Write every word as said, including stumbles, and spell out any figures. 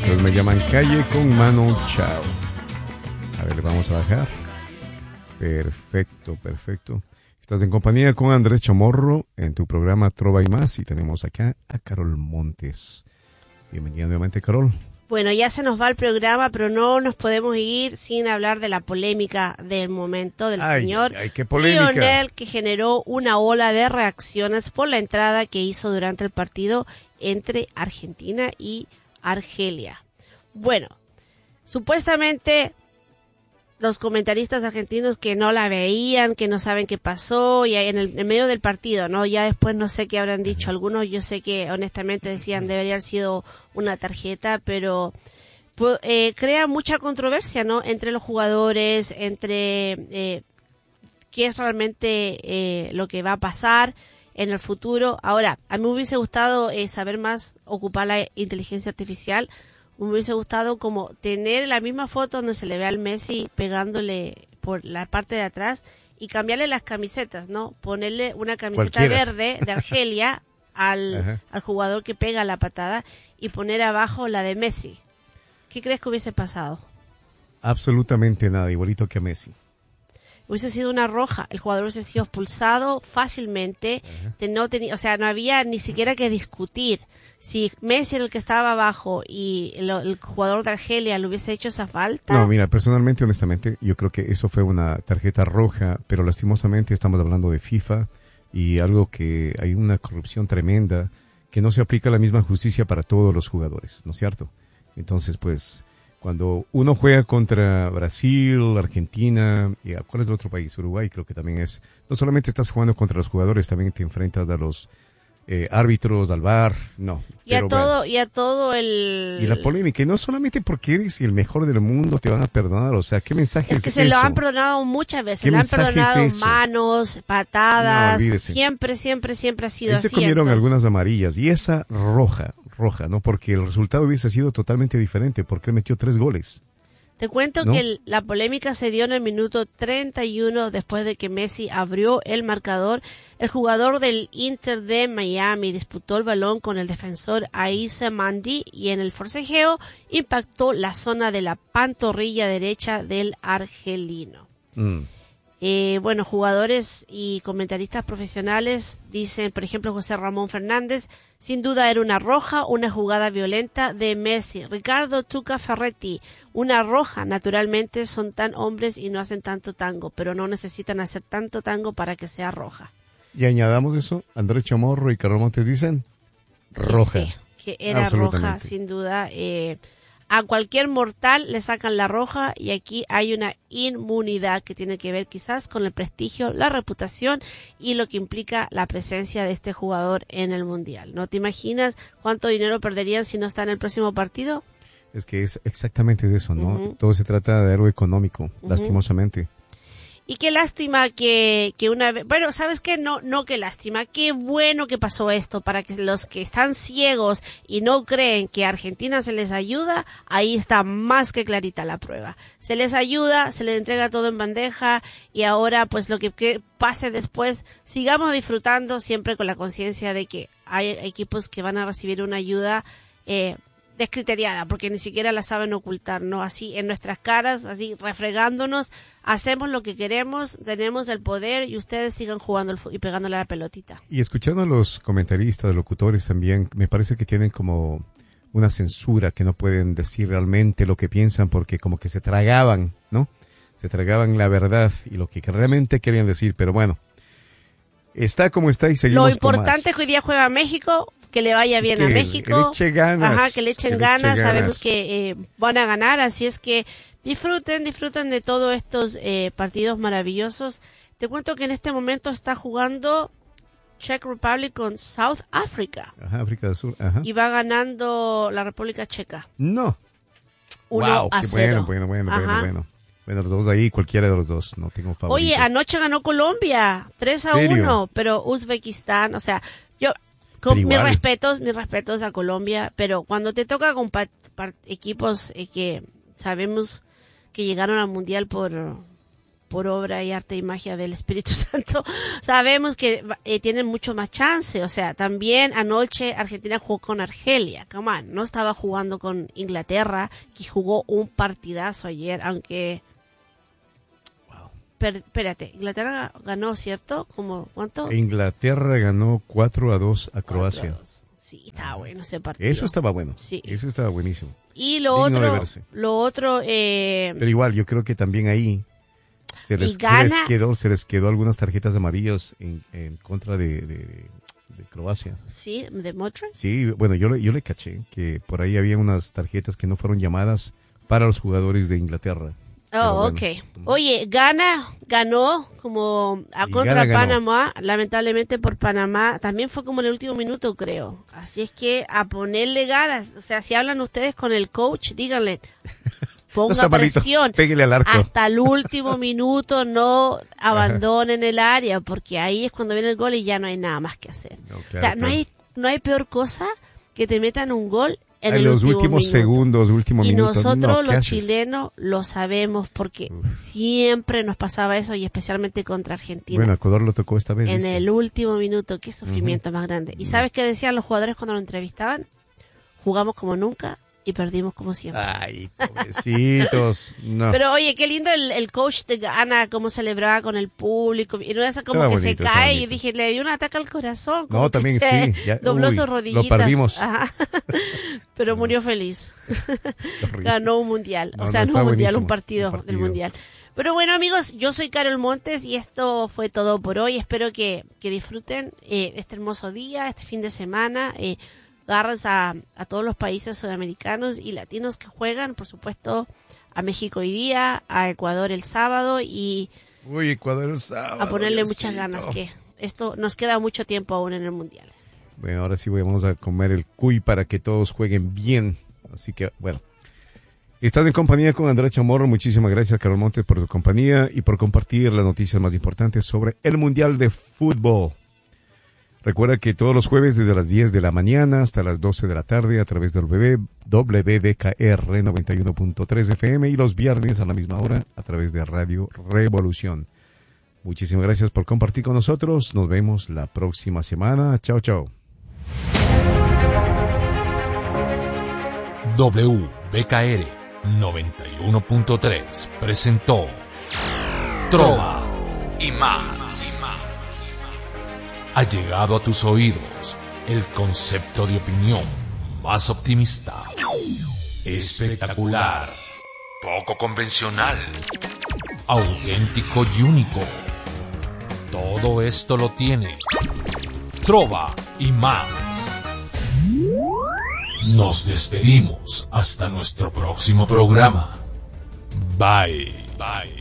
Estos me llaman Calle con Mano Chao. A ver, vamos a bajar. Perfecto, perfecto. Estás en compañía con Andrés Chamorro en tu programa Trova y Más y tenemos acá a Carol Montes. Bienvenida nuevamente, Carol. Bueno, ya se nos va el programa, pero no nos podemos ir sin hablar de la polémica del momento del ay, señor ay, qué polémica. Lionel, que generó una ola de reacciones por la entrada que hizo durante el partido entre Argentina y Argelia. Bueno, supuestamente los comentaristas argentinos que no la veían, que no saben qué pasó, y en el en medio del partido, ¿no? Ya después no sé qué habrán dicho algunos, yo sé que honestamente decían debería haber sido una tarjeta, pero pues, eh, crea mucha controversia, ¿no? Entre los jugadores, entre eh, qué es realmente eh, lo que va a pasar en el futuro. Ahora, a mí me hubiese gustado eh, saber más, ocupar la inteligencia artificial. Me hubiese gustado como tener la misma foto donde se le ve al Messi pegándole por la parte de atrás y cambiarle las camisetas, ¿no? Ponerle una camiseta Cualquiera. verde de Argelia al, al jugador que pega la patada y poner abajo la de Messi. ¿Qué crees que hubiese pasado? Absolutamente nada, igualito que a Messi. Hubiese sido una roja, el jugador hubiese sido expulsado fácilmente, de no tenía, o sea, no había ni siquiera que discutir. Si Messi era el que estaba abajo y el, el jugador de Argelia le hubiese hecho esa falta. No, mira, personalmente, honestamente, yo creo que eso fue una tarjeta roja, pero lastimosamente estamos hablando de FIFA y algo que hay una corrupción tremenda, que no se aplica la misma justicia para todos los jugadores, ¿no es cierto? Entonces, pues, cuando uno juega contra Brasil, Argentina, y ¿cuál es el otro país? Uruguay, creo que también es. No solamente estás jugando contra los jugadores, también te enfrentas a los eh, árbitros, al V A R, no. Y a pero todo, bueno. y a todo el... Y la polémica, y no solamente porque eres el mejor del mundo te van a perdonar, o sea, ¿qué mensaje es Es que se eso? lo han perdonado muchas veces, ¿Qué le han mensaje es perdonado eso? manos, patadas, No, olvídese. siempre, siempre, siempre ha sido Ahí se así. comieron entonces. algunas amarillas, y esa roja, roja, ¿no? Porque el resultado hubiese sido totalmente diferente, porque él metió tres goles. Te cuento ¿No? que el- la polémica se dio en el minuto treinta y uno después de que Messi abrió el marcador. El jugador del Inter de Miami disputó el balón con el defensor Aissa Mandi y en el forcejeo impactó la zona de la pantorrilla derecha del argelino. Mm. Eh, bueno, jugadores y comentaristas profesionales dicen, por ejemplo, José Ramón Fernández, sin duda era una roja, una jugada violenta de Messi. Ricardo Tuca Ferretti, una roja, naturalmente son tan hombres y no hacen tanto tango, pero no necesitan hacer tanto tango para que sea roja. Y añadamos eso, Andrés Chamorro y Carlos Montes dicen roja. Sí, que era Absolutamente. roja, sin duda. Eh, a cualquier mortal le sacan la roja y aquí hay una inmunidad que tiene que ver quizás con el prestigio, la reputación y lo que implica la presencia de este jugador en el Mundial. ¿No te imaginas cuánto dinero perderían si no está en el próximo partido? Es que es exactamente de eso, ¿no? Ujú. Todo se trata de algo económico, Ujú. lastimosamente. Y qué lástima que, que una vez, bueno, ¿sabes qué? No, no qué lástima, qué bueno que pasó esto para que los que están ciegos y no creen que a Argentina se les ayuda, ahí está más que clarita la prueba. Se les ayuda, se les entrega todo en bandeja y ahora pues lo que, que pase después, sigamos disfrutando siempre con la conciencia de que hay equipos que van a recibir una ayuda eh, descriteriada, porque ni siquiera la saben ocultar, ¿no? Así en nuestras caras, así refregándonos, hacemos lo que queremos, tenemos el poder y ustedes sigan jugando el fu- y pegándole a la pelotita. Y escuchando a los comentaristas, locutores también, me parece que tienen como una censura, que no pueden decir realmente lo que piensan porque como que se tragaban, ¿no? Se tragaban la verdad y lo que realmente querían decir, pero bueno, está como está y seguimos Lo con importante más. es que hoy día juega México, que le vaya bien Que a le México. eche ganas, Ajá, que le echen que le ganas, eche sabemos ganas. que eh, van a ganar, así es que disfruten, disfruten de todos estos eh, partidos maravillosos. Te cuento que en este momento está jugando Czech Republic con South Africa Ajá, África del Sur, ajá. y va ganando la República Checa. No. uno Wow, a qué cero. bueno, bueno, bueno, Ajá. bueno, bueno. Bueno, los dos de ahí, cualquiera de los dos, no tengo favorito. Oye, anoche ganó Colombia, tres a ¿Serio? uno, pero Uzbekistán, o sea, yo, con Pero mis igual. respetos, mis respetos a Colombia, pero cuando te toca con pa- pa- equipos eh, que sabemos que llegaron al Mundial por, por obra y arte y magia del Espíritu Santo, sabemos que eh, tienen mucho más chance. O sea, también anoche Argentina jugó con Argelia. Come on, no estaba jugando con Inglaterra, que jugó un partidazo ayer, aunque... Wow. Per, espérate, Inglaterra ganó, ¿cierto? ¿Cómo, ¿Cuánto? Inglaterra ganó cuatro a dos a Croacia. Sí, estaba bueno ese partido. Eso estaba bueno. Sí. Eso estaba buenísimo. Y lo Digno de otro, verse. lo otro, eh, Pero igual, yo creo que también ahí se les, Y gana- se les quedó, se les quedó algunas tarjetas amarillas en, en contra de, de, de Croacia. sí, de Modric. Sí, bueno, yo le, yo le caché que por ahí había unas tarjetas que no fueron llamadas para los jugadores de Inglaterra. Pero Oh, bueno. okay. Oye, Ghana ganó como a Y contra Ghana ganó. Panamá, lamentablemente por Panamá, también fue como en el último minuto, creo. Así es que a ponerle ganas, o sea, si hablan ustedes con el coach, díganle, ponga No sea malito, presión. pégale al arco. Hasta el último minuto no abandonen el área, porque ahí es cuando viene el gol y ya no hay nada más que hacer. No, o claro, sea, no claro. hay no hay peor cosa que te metan un gol en, En el los último últimos minuto. segundos, último Y minuto. nosotros No, ¿qué los haces? chilenos lo sabemos porque Uf. siempre nos pasaba eso y especialmente contra Argentina. Bueno, a Ecuador lo tocó esta vez. en ¿viste? el último minuto, qué sufrimiento más grande. ¿Y sabes qué decían los jugadores cuando lo entrevistaban? Jugamos como nunca y perdimos como siempre. Ay, pobrecitos. No. Pero oye, qué lindo el, el coach de Ghana, cómo celebraba con el público. Y no es como Estaba que bonito, se estaba cae y bonito. dije, le dio un ataque al corazón. como No, que también se sí. Ya- dobló uy, sus lo rodillitas. perdimos. Ajá. Pero murió feliz. Horrible. Ganó un mundial. No, o sea, no, no, está un mundial, buenísimo. un partido, Un partido. del mundial. Pero bueno, amigos, yo soy Carol Montes y esto fue todo por hoy. Espero que, que disfruten eh, este hermoso día, este fin de semana. Eh, agárrense a, a todos los países sudamericanos y latinos que juegan, por supuesto, a México hoy día, a Ecuador el sábado y Uy, Ecuador el sábado. a ponerle Diosito. muchas ganas, que esto nos queda mucho tiempo aún en el mundial. Bueno, ahora sí vamos a comer el cuy para que todos jueguen bien. Así que, bueno. Estás en compañía con Andrea Chamorro. Muchísimas gracias, Carol Montes, por tu compañía y por compartir las noticias más importantes sobre el Mundial de Fútbol. Recuerda que todos los jueves desde las diez de la mañana hasta las doce de la tarde a través del W D K R noventa y uno punto tres F M y los viernes a la misma hora a través de Radio Revolución. Muchísimas gracias por compartir con nosotros. Nos vemos la próxima semana. Chao, chao. W B K R noventa y uno punto tres presentó Trova y más. Ha llegado a tus oídos el concepto de opinión más optimista, espectacular, poco convencional, auténtico y único. Todo esto lo tiene Trova y más. Nos despedimos hasta nuestro próximo programa. Bye. Bye.